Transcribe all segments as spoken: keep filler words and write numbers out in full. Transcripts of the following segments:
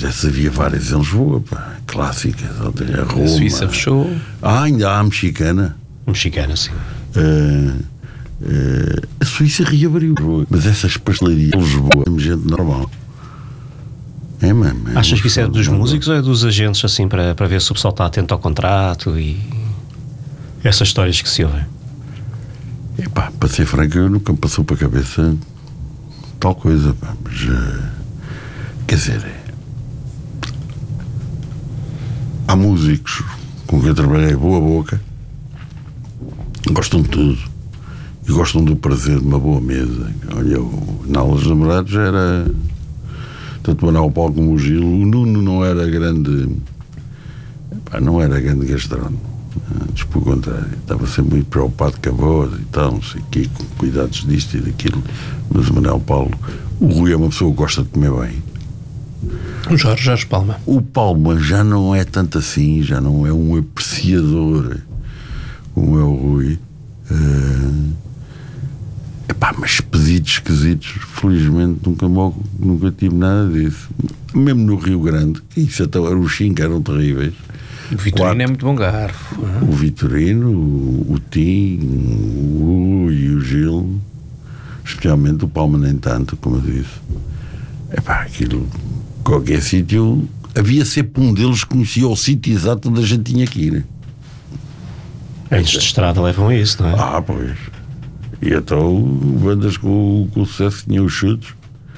dessas havia várias em Lisboa, pá, clássicas. A Roma. A Suíça fechou. Ah, ainda há a mexicana. A mexicana, sim. Uh, uh, a Suíça reabriu. Mas essas pastelarias em Lisboa, é gente normal. É, mano. É. Achas que isso é dos músicos ou é dos agentes, assim, para, para ver se o pessoal está atento ao contrato e essas histórias que se ouvem? Epá, para ser franco, eu nunca me passou para a cabeça tal coisa, pá, mas uh, quer dizer, há músicos com quem eu trabalhei boa boca, gostam de tudo e gostam do prazer de uma boa mesa. Olha, o, na Aulas dos Namorados era tanto o Manuel Paulo como o Gil. O Nuno não era grande, epá, não era grande gastrónomo. Antes, pelo contrário, estava sempre muito preocupado com a voz e tal, não sei o quê, com cuidados disto e daquilo. Mas o Manuel Paulo, o Rui é uma pessoa que gosta de comer bem. O Jorge, Jorge Palma. O Palma já não é tanto assim, já não é um apreciador como é o Rui. Uh, epá, mas pedidos esquisitos, felizmente nunca, nunca tive nada disso. Mesmo no Rio Grande, que isso até eram os cinco, eram terríveis. O Vitorino Quatro. É muito bom garfo. Não? O Vitorino, o, o Tim, o Hugo e o Gil, especialmente o Palma nem tanto, como eu disse. Epá, aquilo, qualquer sítio, havia sempre um deles que conhecia o sítio exato onde a gente tinha que ir. Antes de estrada levam a isso, não é? Ah, pois. E então, bandas com, com sucesso tinham os chutes.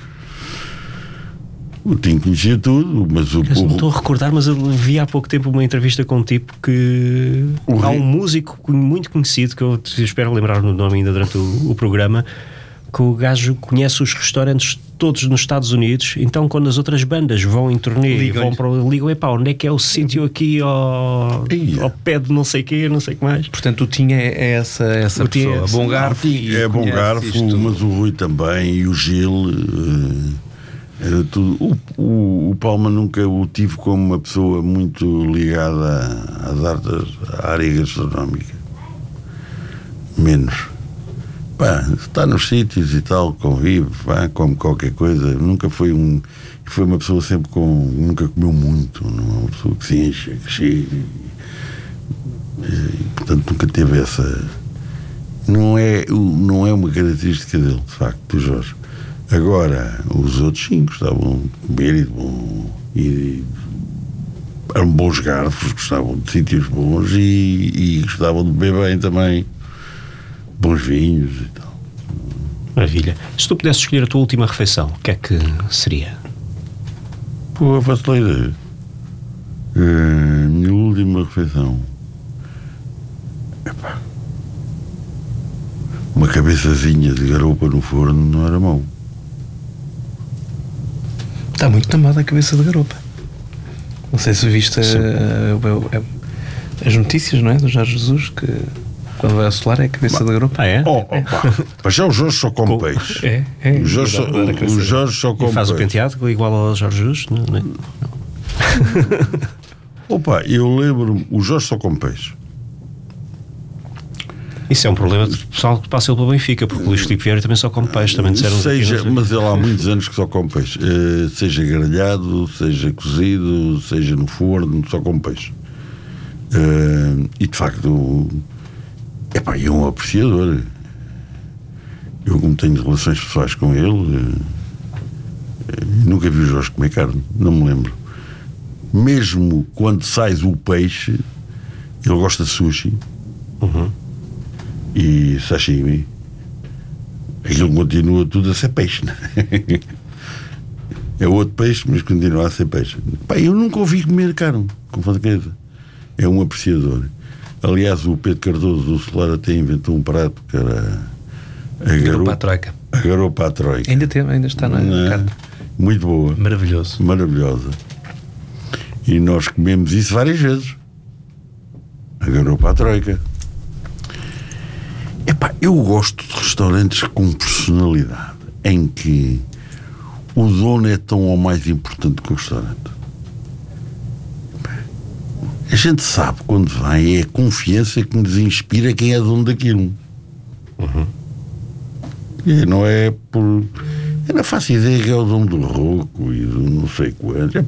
O Tim conhecia tudo, mas o... Eu não estou a recordar, mas eu vi há pouco tempo uma entrevista com um tipo que... Há um músico muito conhecido, que eu espero lembrar no nome ainda durante o, o programa, que o gajo conhece os restaurantes todos nos Estados Unidos, então quando as outras bandas vão em turnê e vão para o... Ligam, epá, onde é que é o sítio aqui ao, ao pé de não sei o quê, não sei o que mais. Portanto, o Tim é essa, essa pessoa, é bom garfo. É bom garfo, mas o Rui também, e o Gil... Uh... Era tudo. O, o, o Palma nunca o tive como uma pessoa muito ligada às artes, à área gastronómica. Menos. Pá, está nos sítios e tal, convive, pá, come qualquer coisa. Nunca foi um. Foi uma pessoa sempre com. Nunca comeu muito. Não é uma pessoa que se enche, que chega. E, e, portanto, nunca teve essa. Não é, não é uma característica dele, de facto, do Jorge. Agora, os outros sim gostavam de comer e, bom, e eram bons garfos, gostavam de sítios bons e, e gostavam de beber bem também, bons vinhos e tal. Maravilha. Se tu pudesses escolher a tua última refeição, o que é que seria? Pô, eu faço a ideia. A minha última refeição. Epá. Uma cabeçazinha de garopa no forno não era mau. Está muito tamada a cabeça de garopa. Não sei se viste a, a, a, as notícias, não é? Do Jorge Jesus, que quando vai ao solar é a cabeça bah, de garopa. Ah, é? Oh, oh, pá. Mas já o Jorge só come Com... peixe. É, é. O Jorge só, o, o Jorge só come e faz peixe. O penteado igual ao Jorge Jesus? Não, não. Opa, eu lembro-me, o Jorge só come peixe. Isso é um problema do pessoal que passa ele pelo Benfica, porque o Luís Filipe Vieira também só come peixe, também disseram. Seja, mas ele há muitos anos que só come peixe, uh, seja grelhado, seja cozido, seja no forno, só come peixe. Uh, e de facto, epá, é um apreciador. Eu, como tenho relações pessoais com ele, uh, uh, nunca vi o Jorge comer carne, não me lembro. Mesmo quando sai o peixe, ele gosta de sushi. Uhum. E sashimi, aquilo continua tudo a ser peixe, né? É outro peixe, mas continua a ser peixe. Pá, eu nunca ouvi comer carne com franqueza. É um apreciador. Aliás, o Pedro Cardoso do Solar até inventou um prato que era a garopa à troika. A garopa à troika. Ainda, tem, ainda está na é? Carta. Muito boa. Maravilhoso. Maravilhosa. E nós comemos isso várias vezes. A garopa à troika. Epá, eu gosto de restaurantes com personalidade, em que o dono é tão ou mais importante que o restaurante. Epá, a gente sabe quando vai, é a confiança que nos inspira quem é dono daquilo. Uhum. E não é por... Eu não faço ideia que é o dono do Rocco e do não sei quanto.